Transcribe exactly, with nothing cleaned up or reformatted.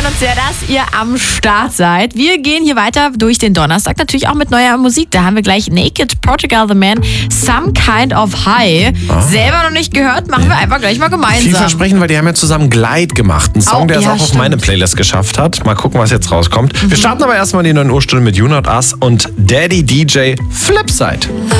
uns sehr, dass ihr am Start seid. Wir gehen hier weiter durch den Donnerstag, natürlich auch mit neuer Musik. Da haben wir gleich Naked, Portugal the Man, Some Kind of High. Oh. Selber noch nicht gehört, machen wir einfach gleich mal gemeinsam. Vielversprechend, weil die haben ja zusammen Glide gemacht. Ein Song, oh, der es ja, auch auf stimmt. meine Playlist geschafft hat. Mal gucken, was jetzt rauskommt. Mhm. Wir starten aber erstmal die neun Uhr Stunde mit You Not Us und Daddy D J Flipside.